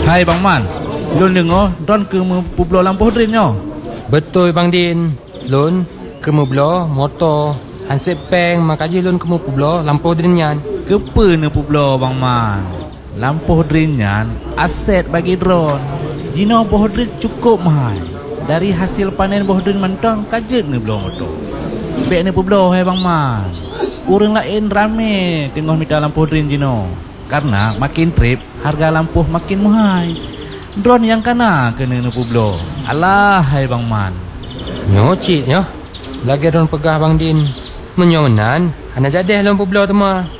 Hai Bang Man, Lun dengar Don ke Pueblo Lampuh Drin nyo? Betul Bang Din. Lun ke Pueblo motor Hansip peng makaji lun ke Pueblo Lampuh Drin nyan. Kepa ne Pueblo Bang Man? Lampuh Drin nyan aset bagi drone. Jino Boh Drin cukup mahal. Dari hasil panen Boh Drin mentang kajet ne belum motor. Bek ne Pueblo hai Bang Man. Urang lain rame tengok mita Lampuh Drin jino. Karena makin trip harga lampuh makin mahal. Drone yang kena kena ne Pueblo. Alah hai Bang Man. Nyocit nyo. Lagi drone pegah Bang Din. Menyonan, ana jadeh lun Pueblo tu mah.